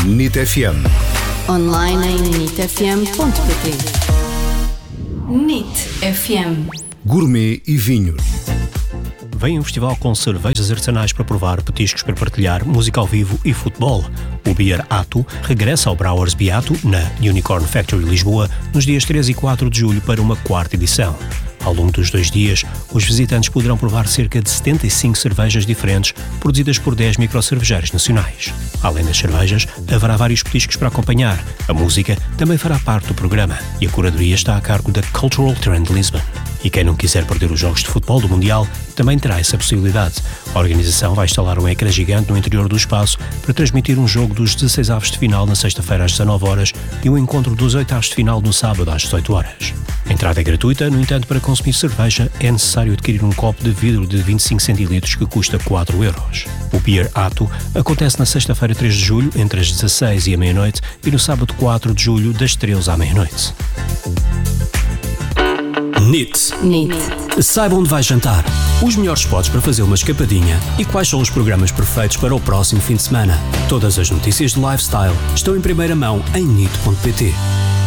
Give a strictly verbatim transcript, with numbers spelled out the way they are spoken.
N I T F M. Online em N I T F M ponto P T. N I T F M. Gourmet e vinhos. Vem um festival com cervejas artesanais para provar, petiscos para partilhar, música ao vivo e futebol. O Beer Ato regressa ao Brauers Beato, na Unicorn Factory Lisboa, nos dias três e quatro de julho para uma quarta edição. Ao longo dos dois dias, os visitantes poderão provar cerca de setenta e cinco cervejas diferentes, produzidas por dez microcervejeiros nacionais. Além das cervejas, haverá vários petiscos para acompanhar. A música também fará parte do programa e a curadoria está a cargo da Cultural Trend Lisbon. E quem não quiser perder os jogos de futebol do Mundial também terá essa possibilidade. A organização vai instalar um ecrã gigante no interior do espaço para transmitir um jogo dos dezasseis avos de final na sexta-feira às dezanove horas e um encontro dos oitavos de final no sábado às dezoito horas. A entrada é gratuita, no entanto, para consumir cerveja é necessário adquirir um copo de vidro de vinte e cinco centilitros que custa quatro euros. O Beer Ato acontece na sexta-feira três de julho, entre as dezasseis e a meia-noite, e no sábado quatro de julho, das treze à meia-noite. N I T. N I T. Saiba onde vai jantar, os melhores spots para fazer uma escapadinha e quais são os programas perfeitos para o próximo fim de semana. Todas as notícias de lifestyle estão em primeira mão em N I T ponto P T.